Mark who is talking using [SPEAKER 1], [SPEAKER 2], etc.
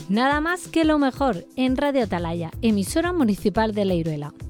[SPEAKER 1] Nada más que lo mejor en Radio Atalaya, emisora municipal de La Iruela.